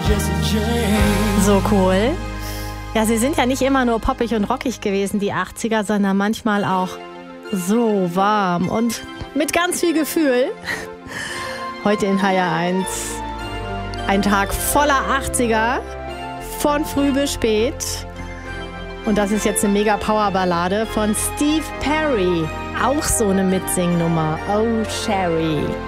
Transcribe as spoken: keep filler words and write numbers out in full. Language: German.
So cool. Ja, sie sind ja nicht immer nur poppig und rockig gewesen, die achtziger, sondern manchmal auch so warm und mit ganz viel Gefühl. Heute in H R eins ein Tag voller achtziger, von früh bis spät. Und das ist jetzt eine Mega-Power-Ballade von Steve Perry. Auch so eine Mitsingnummer. Oh, Sherry.